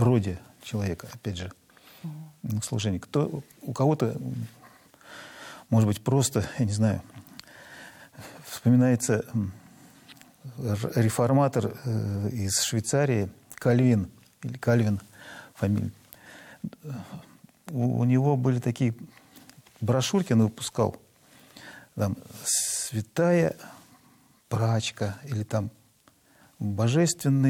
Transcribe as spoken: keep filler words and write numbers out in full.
роде человека, опять же, на служение. Кто, у кого-то, может быть, просто, я не знаю, вспоминается реформатор из Швейцарии Кальвин, или Кальвин фамилия. У, у него были такие брошюрки, он выпускал, там, святая прачка, или там божественный